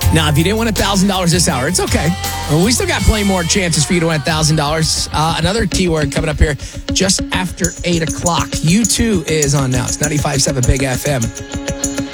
Now, if you didn't win $1,000 this hour, it's okay. Well, we still got plenty more chances for you to win $1,000. Another keyword coming up here just after 8 o'clock. U2 is on now. It's 95.7 Big FM.